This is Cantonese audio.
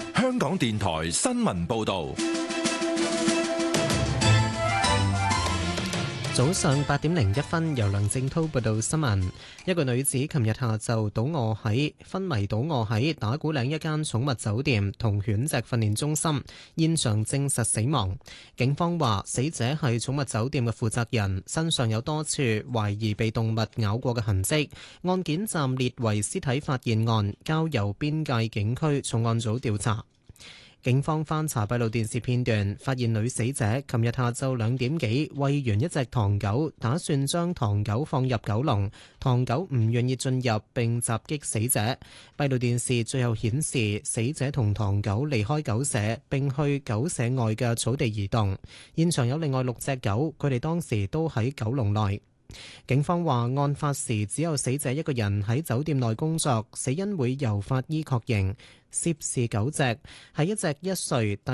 香港電台新聞報道。 早上8:01，由梁正滔報道新聞。一個女子琴日下晝昏迷倒卧喺打鼓嶺一間寵物酒店同犬隻訓練中心，現場證實死亡。警方話死者係寵物酒店嘅負責人，身上有多處懷疑被動物咬過嘅痕跡。案件暫列為屍體發現案，交由邊界警區重案組調查。警方翻查閉路電視片段，發現女死者琴日下晝2點幾餵完一隻唐狗，打算將唐狗放入狗籠，唐狗唔願意進入並襲擊死者。閉路電視最後顯示死者同唐狗離開狗舍並去狗舍外嘅草地移動，現場有另外6隻狗，佢哋當時都喺狗籠內。警方話案發時只有死者一個人喺酒店內工作，死因會由法醫確認。涉事狗隻係一隻1歲